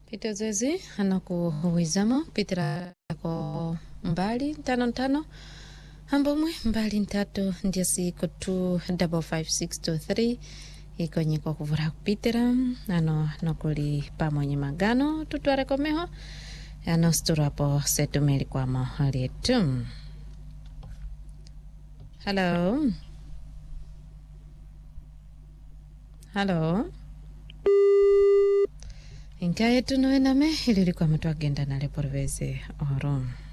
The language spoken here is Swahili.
Pita zoezi anakuwizamo pitira ko mbali tano ambomwe mbali ntatu ndia siku 255623 ikonye kwa kuvura kupitira ano nokuli pamwenye magano tutwarekomeho ano sturapo setumeli kwa mahalitu. Hello inka yetu noename ililikuwa mtu agenda na leporveze orum.